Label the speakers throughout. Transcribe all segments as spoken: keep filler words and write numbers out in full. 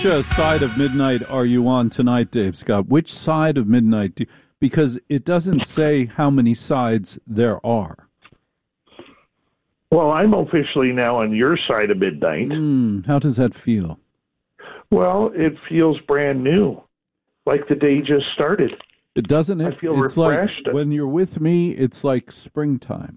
Speaker 1: Which uh, side of midnight are you on tonight, Dave Scott? Which side of midnight? Do, because it doesn't say how many sides there are.
Speaker 2: Well, I'm officially now on your side of midnight.
Speaker 1: Mm, how does that feel?
Speaker 2: Well, it feels brand new, like the day just started.
Speaker 1: It doesn't. It,
Speaker 2: I feel
Speaker 1: it's
Speaker 2: refreshed.
Speaker 1: Like when you're with me, it's like springtime.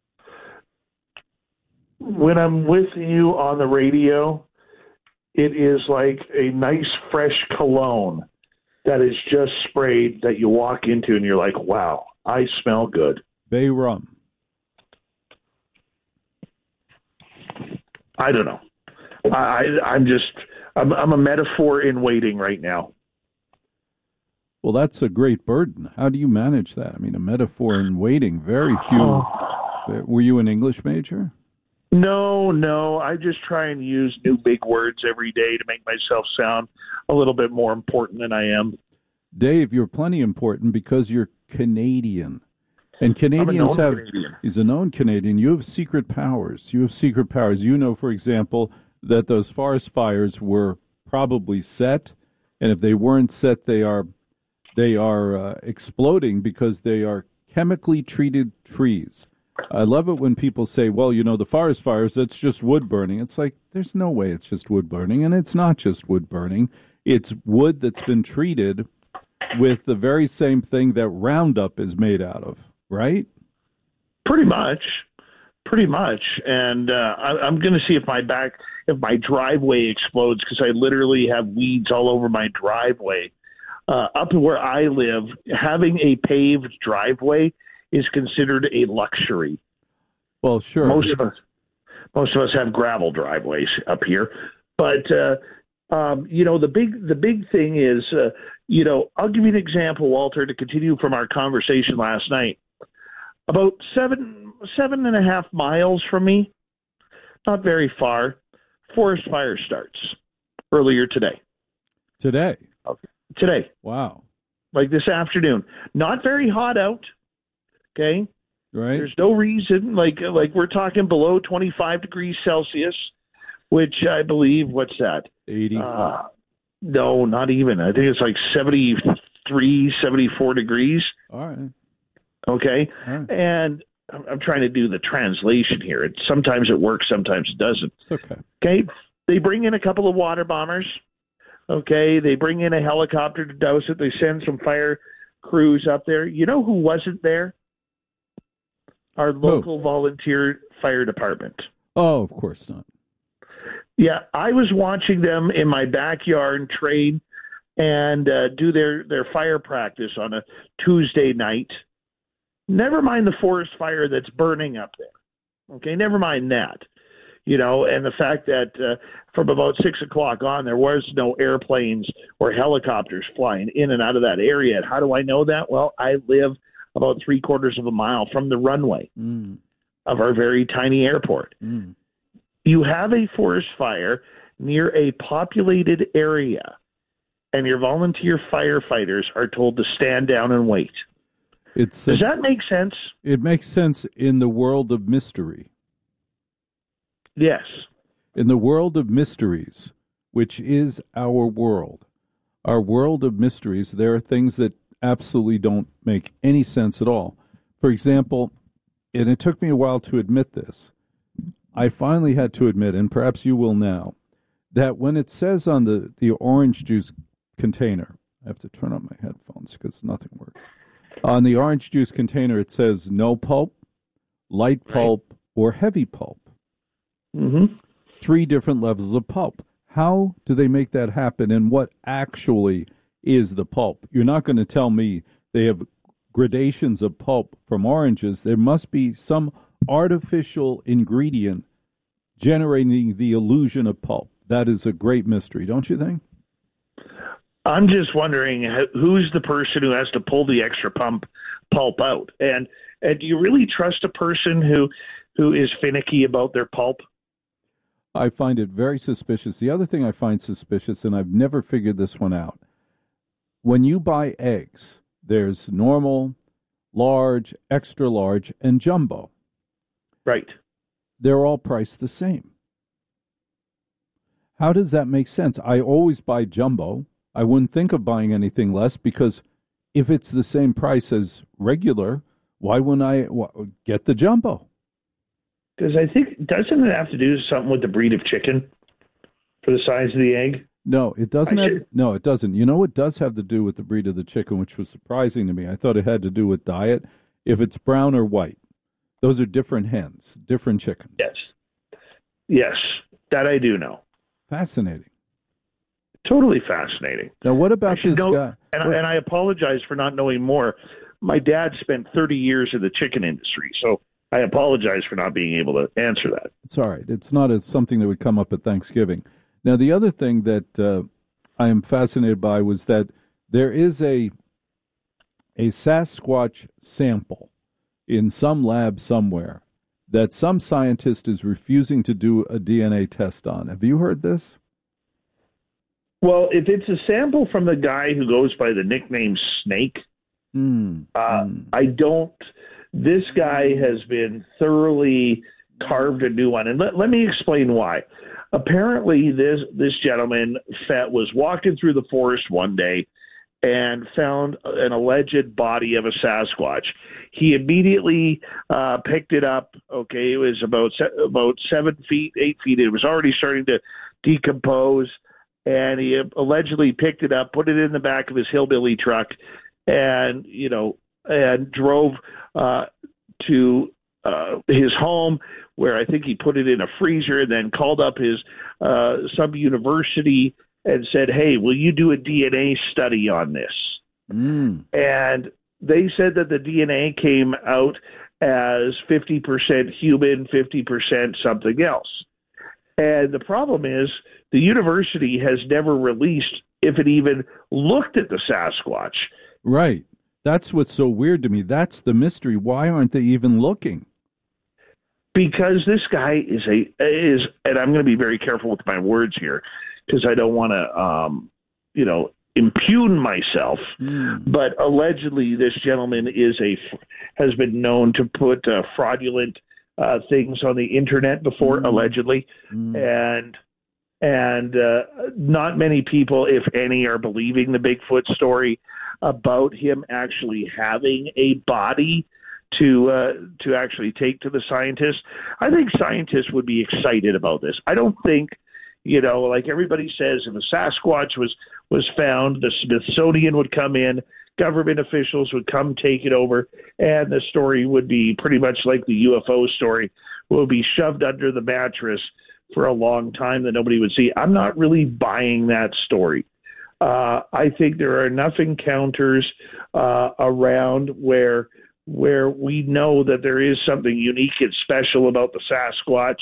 Speaker 2: When I'm with you on the radio, it is like a nice fresh cologne that is just sprayed that you walk into and you're like, wow, I smell good.
Speaker 1: Bay rum.
Speaker 2: I don't know. I, I'm just, I'm, I'm a metaphor in waiting right now.
Speaker 1: Well, that's a great burden. How do you manage that? I mean, a metaphor in waiting. Very few. Oh. Were you an English major?
Speaker 2: No, no. I just try and use new big words every day to make myself sound a little bit more important than I am.
Speaker 1: Dave, you're plenty important because you're Canadian. And Canadians have, Canadian. He's a known Canadian. You have secret powers. You have secret powers. You know, for example, that those forest fires were probably set. And if they weren't set, they are they are uh, exploding because they are chemically treated trees. I love it when people say, well, you know, the forest fires, that's just wood burning. It's like, there's no way it's just wood burning. And it's not just wood burning. It's wood that's been treated with the very same thing that Roundup is made out of. Right?
Speaker 2: Pretty much, pretty much. And uh, I, I'm going to see if my back, if my driveway explodes because I literally have weeds all over my driveway. Uh, up where I live, having a paved driveway is considered a luxury.
Speaker 1: Well, sure.
Speaker 2: Most of us, most of us have gravel driveways up here, but uh, um, you know the big the big thing is, uh, you know, I'll give you an example, Walter, to continue from our conversation last night. About seven, seven and a half miles from me, not very far, forest fire starts earlier today.
Speaker 1: Today?
Speaker 2: Okay. Today.
Speaker 1: Wow.
Speaker 2: Like this afternoon. Not very hot out, okay?
Speaker 1: Right.
Speaker 2: There's no reason, like like we're talking below twenty-five degrees Celsius, which I believe, what's that?
Speaker 1: eighty.
Speaker 2: Uh, no, not even. I think it's like seventy-three, seventy-four degrees.
Speaker 1: All right.
Speaker 2: Okay,
Speaker 1: right.
Speaker 2: And I'm, I'm trying to do the translation here. It, sometimes it works, sometimes it doesn't.
Speaker 1: It's okay.
Speaker 2: Okay, they bring in a couple of water bombers. Okay, they bring in a helicopter to douse it. They send some fire crews up there. You know who wasn't there? Our local
Speaker 1: who?
Speaker 2: volunteer fire department.
Speaker 1: Oh, of course not.
Speaker 2: Yeah, I was watching them in my backyard train and uh, do their, their fire practice on a Tuesday night. Never mind the forest fire that's burning up there. Okay, never mind that. You know, and the fact that uh, from about six o'clock on, there was no airplanes or helicopters flying in and out of that area. And how do I know that? Well, I live about three quarters of a mile from the runway
Speaker 1: mm.
Speaker 2: of our very tiny airport.
Speaker 1: Mm.
Speaker 2: You have a forest fire near a populated area, and your volunteer firefighters are told to stand down and wait.
Speaker 1: It's,
Speaker 2: Does
Speaker 1: uh,
Speaker 2: that make sense?
Speaker 1: It makes sense in the world of mystery.
Speaker 2: Yes.
Speaker 1: In the world of mysteries, which is our world, our world of mysteries, there are things that absolutely don't make any sense at all. For example, and it took me a while to admit this, I finally had to admit, and perhaps you will now, that when it says on the, the orange juice container, I have to turn on my headphones because nothing works. On the orange juice container, it says no pulp, light pulp, right, or heavy pulp.
Speaker 2: Mm-hmm.
Speaker 1: Three different levels of pulp. How do they make that happen, and what actually is the pulp? You're not going to tell me they have gradations of pulp from oranges. There must be some artificial ingredient generating the illusion of pulp. That is a great mystery, don't you think?
Speaker 2: I'm just wondering who's the person who has to pull the extra pump pulp out, and and do you really trust a person who who is finicky about their pulp?
Speaker 1: I find it very suspicious. The other thing I find suspicious, and I've never figured this one out, when you buy eggs, there's normal, large, extra large, and jumbo.
Speaker 2: Right.
Speaker 1: They're all priced the same. How does that make sense? I always buy jumbo. I wouldn't think of buying anything less because if it's the same price as regular, why wouldn't I get the jumbo?
Speaker 2: Because I think, doesn't it have to do something with the breed of chicken for the size of the egg?
Speaker 1: No, it doesn't have, no, it doesn't. You know what does have to do with the breed of the chicken, which was surprising to me. I thought it had to do with diet. If it's brown or white, those are different hens, different chickens.
Speaker 2: Yes. Yes, that I do know.
Speaker 1: Fascinating.
Speaker 2: Totally fascinating.
Speaker 1: Now, what about this
Speaker 2: know,
Speaker 1: guy?
Speaker 2: And, and I apologize for not knowing more. My dad spent thirty years in the chicken industry, so I apologize for not being able to answer that.
Speaker 1: It's all right. It's not a, something that would come up at Thanksgiving. Now, the other thing that uh, I am fascinated by was that there is a a Sasquatch sample in some lab somewhere that some scientist is refusing to do a D N A test on. Have you heard this?
Speaker 2: Well, if it's a sample from the guy who goes by the nickname Snake,
Speaker 1: mm,
Speaker 2: uh,
Speaker 1: mm.
Speaker 2: I don't. This guy has been thoroughly carved a new one. And let, let me explain why. Apparently, this, this gentleman fat, was walking through the forest one day and found an alleged body of a Sasquatch. He immediately uh, picked it up. Okay, it was about se- about seven feet, eight feet. It was already starting to decompose, and he allegedly picked it up, put it in the back of his hillbilly truck, and you know, and drove uh, to uh, his home, where I think he put it in a freezer, and then called up his uh, some university and said, "Hey, will you do a D N A study on this?"
Speaker 1: Mm.
Speaker 2: And they said that the D N A came out as fifty percent human, fifty percent something else. And the problem is the university has never released if it even looked at the Sasquatch.
Speaker 1: Right. That's what's so weird to me. That's the mystery. Why aren't they even looking?
Speaker 2: Because this guy is a is, and I'm going to be very careful with my words here, because I don't want to, um, you know, impugn myself.
Speaker 1: Mm.
Speaker 2: But allegedly, this gentleman is a has been known to put uh, fraudulent uh, things on the internet before, mm. allegedly, mm. and and uh, not many people, if any, are believing the Bigfoot story about him actually having a body to uh, to actually take to the scientists. I think scientists would be excited about this. I don't think, you know, like everybody says, if a Sasquatch was, was found, the Smithsonian would come in, government officials would come take it over, and the story would be pretty much like the U F O story, will be shoved under the mattress for a long time that nobody would see. I'm not really buying that story. Uh, I think there are enough encounters uh, around where where we know that there is something unique and special about the Sasquatch,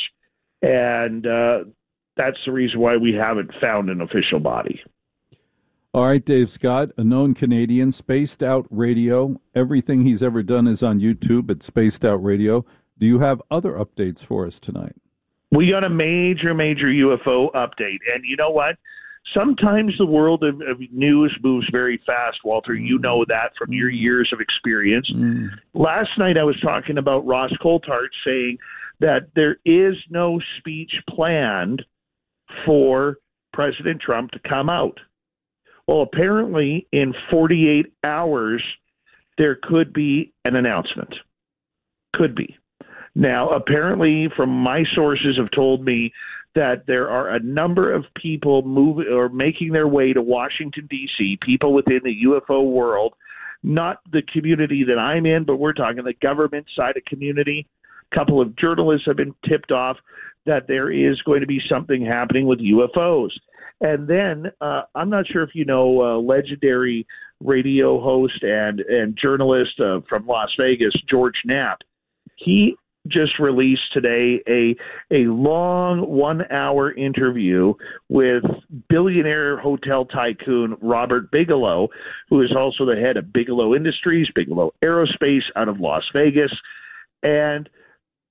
Speaker 2: and uh, that's the reason why we haven't found an official body.
Speaker 1: All right, Dave Scott, a known Canadian, Spaced Out Radio. Everything he's ever done is on YouTube at Spaced Out Radio. Do you have other updates for us tonight?
Speaker 2: We got a major, major U F O update, and you know what? Sometimes the world of, of news moves very fast, Walter. Mm. You know that from your years of experience. Mm. Last night I was talking about Ross Coulthart saying that there is no speech planned for President Trump to come out. Well, apparently in forty-eight hours, there could be an announcement. Could be. Now, apparently, from my sources have told me that there are a number of people moving or making their way to Washington, D C, people within the U F O world, not the community that I'm in, but we're talking the government side of community. A couple of journalists have been tipped off that there is going to be something happening with U F Os. And then uh, I'm not sure if you know uh, legendary radio host and, and journalist uh, from Las Vegas, George Knapp. He just released today a a long one-hour interview with billionaire hotel tycoon Robert Bigelow, who is also the head of Bigelow Industries, Bigelow Aerospace out of Las Vegas. And